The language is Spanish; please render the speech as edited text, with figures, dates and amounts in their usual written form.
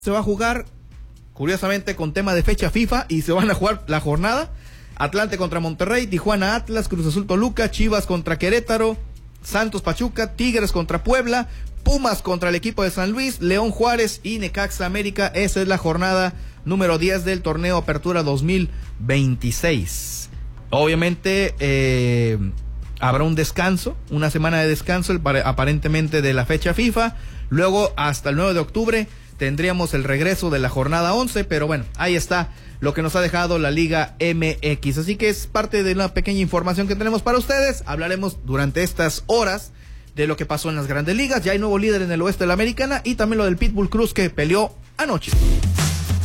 Se va a jugar, curiosamente, con tema de fecha FIFA y se van a jugar la jornada. Atlante contra Monterrey, Tijuana Atlas, Cruz Azul Toluca, Chivas contra Querétaro, Santos Pachuca, Tigres contra Puebla, Pumas contra el equipo de San Luis, León Juárez y Necaxa América. Esa es la jornada número 10 del torneo Apertura 2026. Obviamente habrá un descanso, una semana de descanso aparentemente de la fecha FIFA. Luego hasta el 9 de octubre tendríamos el regreso de la jornada 11, pero bueno, ahí está lo que nos ha dejado la Liga MX. Así que es parte de una pequeña información que tenemos para ustedes. Hablaremos durante estas horas de lo que pasó en las grandes ligas. Ya hay nuevo líder en el oeste de la Americana y también lo del Pitbull Cruz que peleó anoche.